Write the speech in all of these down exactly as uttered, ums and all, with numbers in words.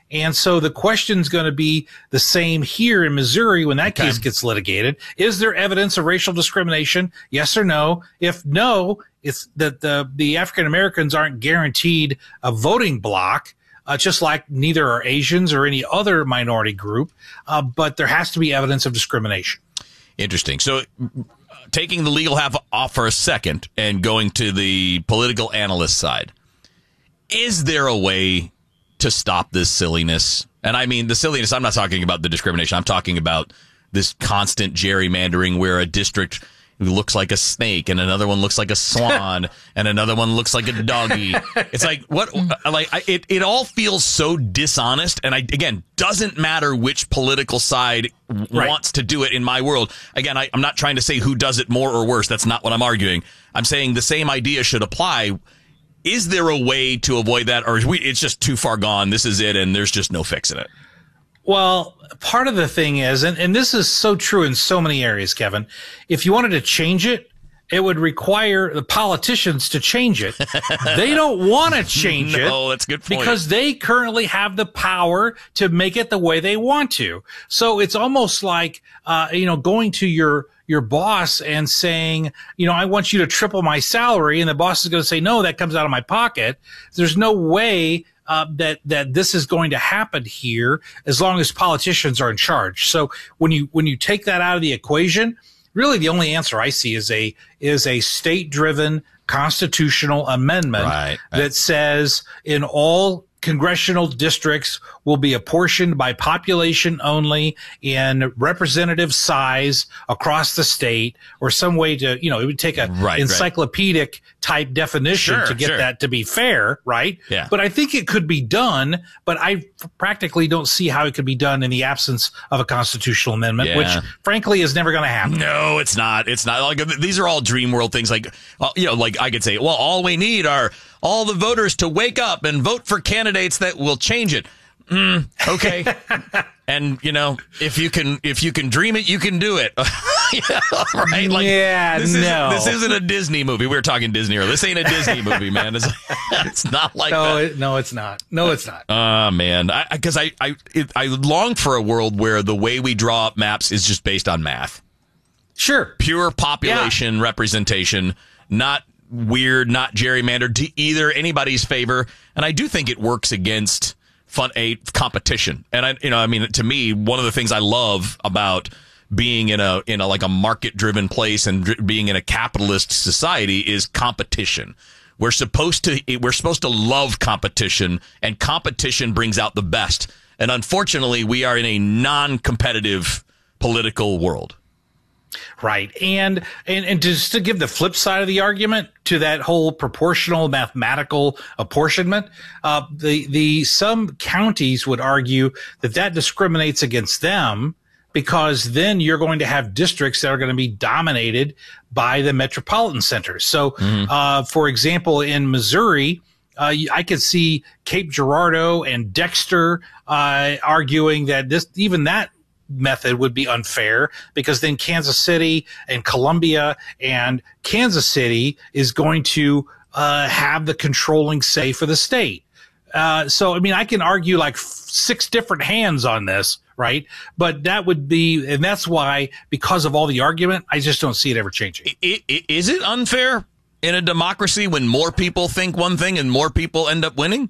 And so the question's going to be the same here in Missouri when that Okay. case gets litigated. Is there evidence of racial discrimination? Yes or no? If no, it's that the, the African Americans aren't guaranteed a voting block, uh, just like neither are Asians or any other minority group. Uh, but there has to be evidence of discrimination. Interesting. So uh, taking the legal half off for a second and going to the political analyst side, is there a way to stop this silliness? And I mean, the silliness, I'm not talking about the discrimination. I'm talking about this constant gerrymandering where a district looks like a snake and another one looks like a swan and another one looks like a doggy. It's like, what, like, I, it, it all feels so dishonest. And I, again, doesn't matter which political side Right. wants to do it in my world. Again, I, I'm not trying to say who does it more or worse. That's not what I'm arguing. I'm saying the same idea should apply. Is there a way to avoid that, or is we, it's just too far gone? This is it, and there's just no fixing it. Well, part of the thing is, and, and this is so true in so many areas, Kevin, if you wanted to change it, it would require the politicians to change it. They don't want to change it. No, that's a good point. Because they currently have the power to make it the way they want to. So it's almost like, uh, you know, going to your, your boss and saying, you know, I want you to triple my salary. And the boss is going to say, no, that comes out of my pocket. There's no way Uh, that, that this is going to happen here as long as politicians are in charge. So when you, when you take that out of the equation, really the only answer I see is a, is a state driven constitutional amendment Right. that says in all congressional districts will be apportioned by population only in representative size across the state, or some way to, you know, it would take a Right, encyclopedic type definition Sure, to get sure. that to be fair, right? Yeah. But I think it could be done, but I practically don't see how it could be done in the absence of a constitutional amendment, Yeah. which frankly is never going to happen. No, it's not. It's not. Like, these are all dream world things. Like, uh, you know, like I could say, well, all we need are all the voters to wake up and vote for candidates that will change it. Mm, okay. And, you know, if you can, if you can dream it, you can do it. Yeah, right? Like, Yeah, this no. Isn't, this isn't a Disney movie. We were talking Disney earlier. This ain't a Disney movie, man. It's, it's not like No, that. it, no, it's not. No, it's not. Oh, man. I, because I, I, it, I long for a world where the way we draw up maps is just based on math. Sure. Pure population representation, not weird, not gerrymandered to either anybody's favor. And I do think it works against fun a competition. And I, you know, I mean, to me, one of the things I love about being in a in a like a market driven place and dr- being in a capitalist society is competition. We're supposed to we're supposed to love competition, and competition brings out the best. And unfortunately, we are in a non-competitive political world. Right. And, and, and just to give the flip side of the argument to that whole proportional mathematical apportionment, uh, the, the, some counties would argue that that discriminates against them, because then you're going to have districts that are going to be dominated by the metropolitan centers. So, mm-hmm. uh, for example, in Missouri, Uh, I could see Cape Girardeau and Dexter, uh, arguing that this, even that method would be unfair, because then Kansas City and Columbia and Kansas City is going to, uh, have the controlling say for the state. Uh, so, I mean, I can argue like f- six different hands on this, right? But that would be, and that's why, because of all the argument, I just don't see it ever changing. I, I, is it unfair in a democracy when more people think one thing and more people end up winning?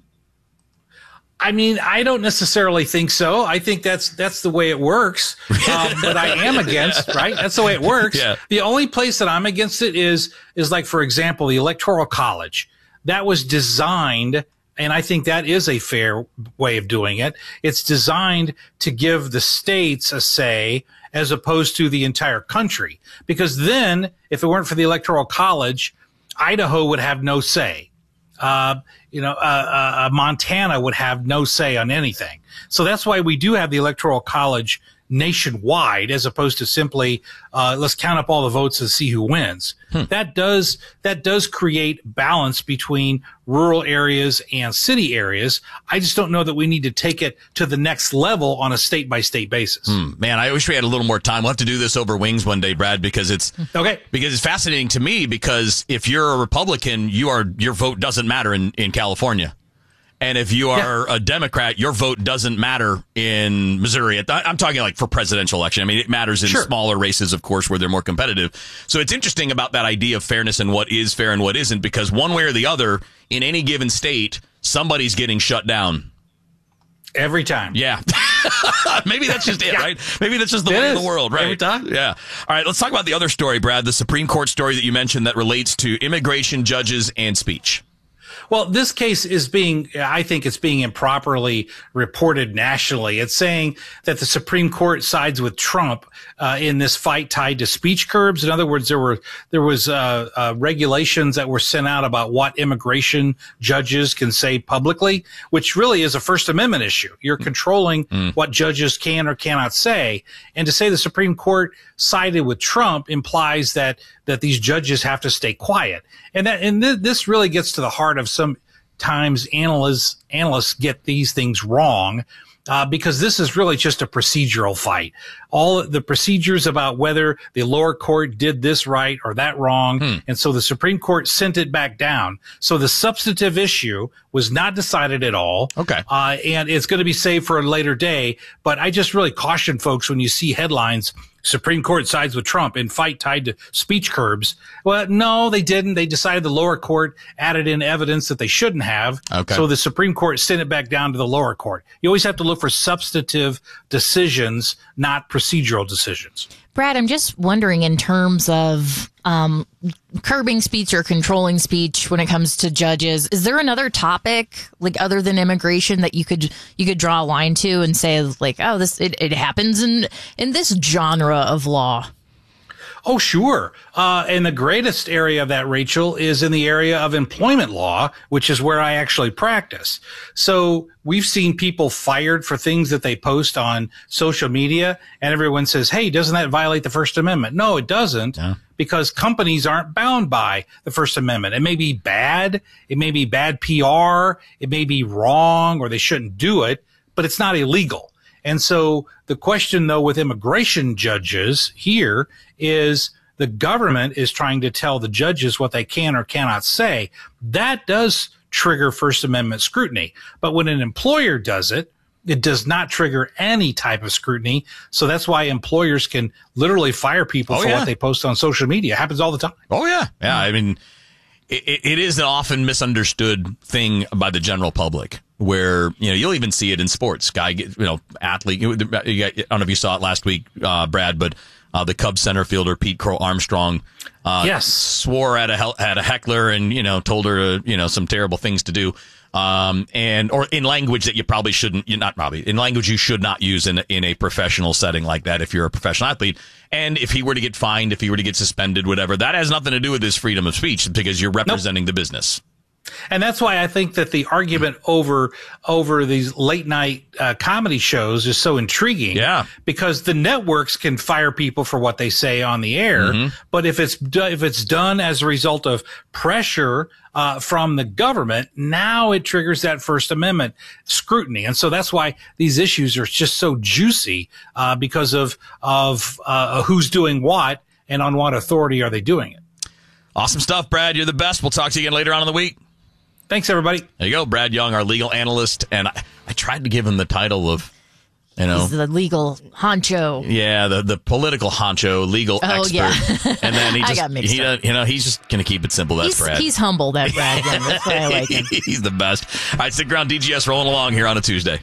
I mean, I don't necessarily think so. I think that's that's the way it works. Um, but I am against, right? That's the way it works. Yeah. The only place that I'm against it is is like, for example, the Electoral College. That was designed, and I think that is a fair way of doing it. It's designed to give the states a say as opposed to the entire country. Because then, if it weren't for the Electoral College, Idaho would have no say. Uh, you know, uh, uh, Montana would have no say on anything. So that's why we do have the Electoral College nationwide, as opposed to simply, uh, let's count up all the votes and see who wins. Hmm. That does, that does create balance between rural areas and city areas. I just don't know that we need to take it to the next level on a state by state basis. Hmm. Man, I wish we had a little more time. We'll have to do this over wings one day, Brad, because it's okay. Because it's fascinating to me, because if you're a Republican, you are, your vote doesn't matter in, in California. And if you are yeah. a Democrat, your vote doesn't matter in Missouri. I'm talking like for presidential election. I mean, it matters in sure. smaller races, of course, where they're more competitive. So it's interesting about that idea of fairness and what is fair and what isn't, because one way or the other, in any given state, somebody's getting shut down. Every time. Yeah. Maybe that's just it, yeah. right? Maybe that's just the it way is. of the world, right? Every time. Yeah. All right, let's talk about the other story, Brad, the Supreme Court story that you mentioned that relates to immigration judges and speech. Well, this case is being, I think it's being improperly reported nationally. It's saying that the Supreme Court sides with Trump uh, in this fight tied to speech curbs. In other words, there were there was uh, uh, regulations that were sent out about what immigration judges can say publicly, which really is a First Amendment issue. You're controlling mm. what judges can or cannot say. And to say the Supreme Court sided with Trump implies that that these judges have to stay quiet. And that, and th- this really gets to the heart of sometimes analysts, analysts get these things wrong, uh, because this is really just a procedural fight. All the procedures about whether the lower court did this right or that wrong. Hmm. And so the Supreme Court sent it back down. So the substantive issue was not decided at all. Okay. Uh, and it's going to be saved for a later day. But I just really caution folks when you see headlines, Supreme Court sides with Trump in fight tied to speech curbs. Well, no, they didn't. They decided the lower court added in evidence that they shouldn't have. Okay. So the Supreme Court sent it back down to the lower court. You always have to look for substantive decisions, not procedural decisions. Brad, I'm just wondering in terms of um, curbing speech or controlling speech when it comes to judges, is there another topic like other than immigration that you could you could draw a line to and say like, oh, this it, it happens in in this genre of law? Oh, sure. Uh, and the greatest area of that, Rachel, is in the area of employment law, which is where I actually practice. So we've seen people fired for things that they post on social media, and everyone says, hey, doesn't that violate the First Amendment? No, it doesn't, yeah. because companies aren't bound by the First Amendment. It may be bad. It may be bad P R. It may be wrong, or they shouldn't do it, but it's not illegal. And so the question, though, with immigration judges here is the government is trying to tell the judges what they can or cannot say. That does trigger First Amendment scrutiny. But when an employer does it, it does not trigger any type of scrutiny. So that's why employers can literally fire people oh, for yeah. what they post on social media. It happens all the time. Oh, yeah. Yeah. I mean, it, it is an often misunderstood thing by the general public. Where, you know, you'll even see it in sports. Guy, you know, athlete. You got, I don't know if you saw it last week, uh, Brad, but uh, the Cubs center fielder, Pete Crow Armstrong, uh, yes. swore at a, at a heckler and, you know, told her, uh, you know, some terrible things to do. Um, and, or in language that you probably shouldn't, you not probably, in language you should not use in, in a professional setting like that if you're a professional athlete. And if he were to get fined, if he were to get suspended, whatever, that has nothing to do with his freedom of speech because you're representing nope. the business. And that's why I think that the argument over over these late night uh, comedy shows is so intriguing. Yeah, because the networks can fire people for what they say on the air, mm-hmm. but if it's do- if it's done as a result of pressure uh, from the government, now it triggers that First Amendment scrutiny. And so that's why these issues are just so juicy uh, because of of uh, who's doing what and on what authority are they doing it. Awesome stuff, Brad. You're the best. We'll talk to you again later on in the week. Thanks, everybody. There you go, Brad Young, our legal analyst. And I, I tried to give him the title of, you know. He's the legal honcho. Yeah, the, the political honcho, legal oh, expert. Yeah. And then he just, I got mixed he, up. you know, he's just going to keep it simple. That's he's, Brad. He's humble, that Brad Young. That's why I like him. He's the best. All right, stick around. D G S rolling along here on a Tuesday.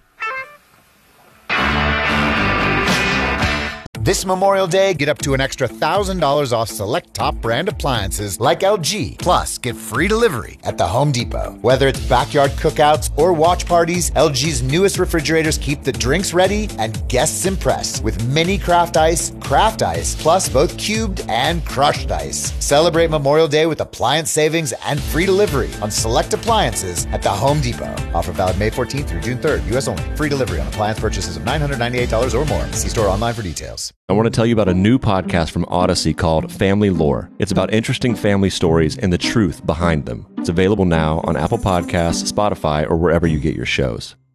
This Memorial Day, get up to an extra one thousand dollars off select top brand appliances like L G. Plus, get free delivery at the Home Depot. Whether it's backyard cookouts or watch parties, L G's newest refrigerators keep the drinks ready and guests impressed with mini craft ice, craft ice, plus both cubed and crushed ice. Celebrate Memorial Day with appliance savings and free delivery on select appliances at the Home Depot. Offer valid May fourteenth through June third. U S only. Free delivery on appliance purchases of nine hundred ninety-eight dollars or more. See store online for details. I want to tell you about a new podcast from Odyssey called Family Lore. It's about interesting family stories and the truth behind them. It's available now on Apple Podcasts, Spotify, or wherever you get your shows.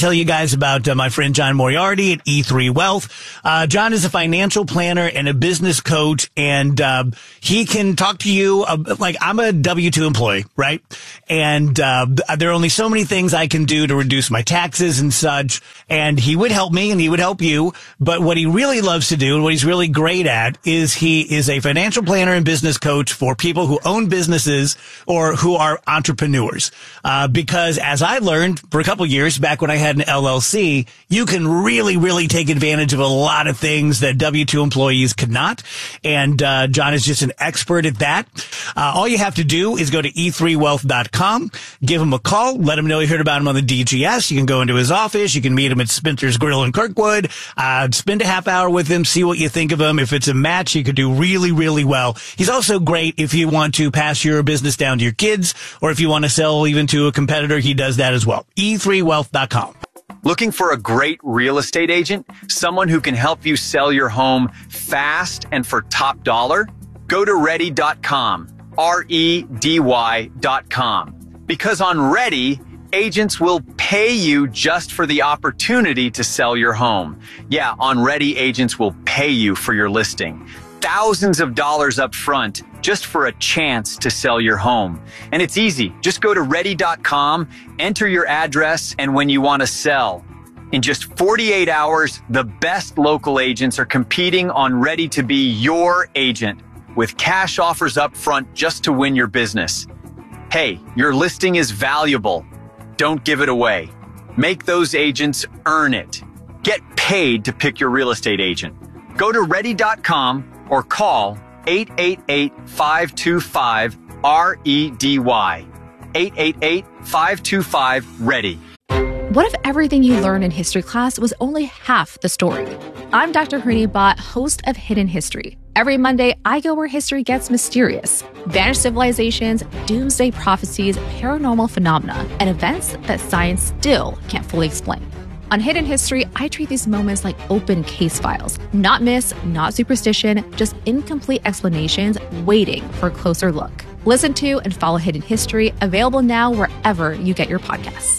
tell you guys about uh, my friend John Moriarty at E three Wealth. Uh, John is a financial planner and a business coach, and uh, he can talk to you. Uh, like, I'm a W two employee, right? And uh, there are only so many things I can do to reduce my taxes and such. And he would help me, and he would help you. But what he really loves to do, and what he's really great at, is he is a financial planner and business coach for people who own businesses or who are entrepreneurs. Uh, because as I learned for a couple years back when I had an L L C, you can really, really take advantage of a lot of things that W two employees could not. And uh, John is just an expert at that. Uh, all you have to do is go to e three wealth dot com, give him a call, let him know you heard about him on the D G S. You can go into his office. You can meet him at Spencer's Grill in Kirkwood. Uh, spend a half hour with him, see what you think of him. If it's a match, he could do really, really well. He's also great if you want to pass your business down to your kids, or if you want to sell even to a competitor, he does that as well. e three wealth dot com. Looking for a great real estate agent? Someone who can help you sell your home fast and for top dollar? Go to ready dot com, R E D Y dot com. Because on Ready, agents will pay you just for the opportunity to sell your home. Yeah, on Ready, agents will pay you for your listing. Thousands of dollars up front just for a chance to sell your home. And it's easy. Just go to ready dot com, enter your address, and when you want to sell. In just forty-eight hours, the best local agents are competing on Ready to be your agent with cash offers up front just to win your business. Hey, your listing is valuable. Don't give it away. Make those agents earn it. Get paid to pick your real estate agent. Go to ready dot com or call eight eight eight, five two five, R E D Y. eight eight eight, five two five, READY. What if everything you learned in history class was only half the story? I'm Doctor Hrini Bhatt, host of Hidden History. Every Monday, I go where history gets mysterious. Vanished civilizations, doomsday prophecies, paranormal phenomena, and events that science still can't fully explain. On Hidden History, I treat these moments like open case files. Not myths, not superstition, just incomplete explanations waiting for a closer look. Listen to and follow Hidden History, available now wherever you get your podcasts.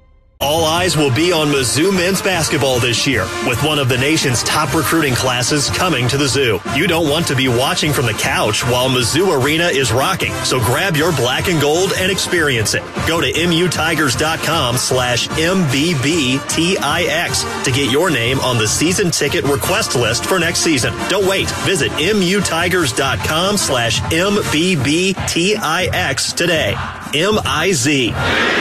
All eyes will be on Mizzou men's basketball this year, with one of the nation's top recruiting classes coming to the Zoo. You don't want to be watching from the couch while Mizzou Arena is rocking, so grab your black and gold and experience it. Go to M U Tigers dot com slash M B B T I X to get your name on the season ticket request list for next season. Don't wait. Visit M U Tigers dot com slash M B B T I X today. M I Z.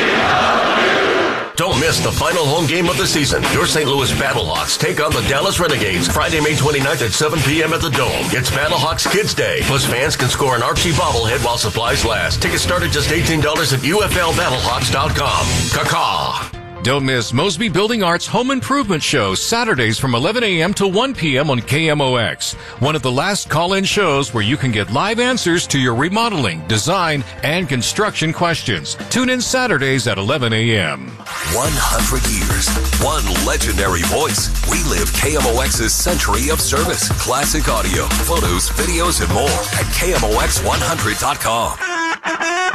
Don't miss the final home game of the season. Your Saint Louis Battlehawks take on the Dallas Renegades Friday, May twenty-ninth at seven p.m. at the Dome. It's Battlehawks Kids Day. Plus, fans can score an Archie bobblehead while supplies last. Tickets start at just eighteen dollars at U F L battlehawks dot com. Caw-caw. Don't miss Mosby Building Arts Home Improvement Show, Saturdays from eleven a.m. to one p.m. on K M O X. One of the last call-in shows where you can get live answers to your remodeling, design, and construction questions. Tune in Saturdays at eleven a.m. one hundred years, one legendary voice. We live K M O X's century of service. Classic audio, photos, videos, and more at K M O X one hundred dot com.